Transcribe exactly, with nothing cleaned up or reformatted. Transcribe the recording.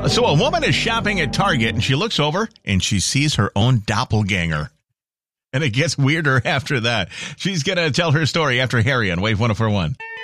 So a woman is shopping at Target and she looks over and she sees her own doppelganger. And it gets weirder after that. She's going to tell her story after Harry on Wave one oh four one.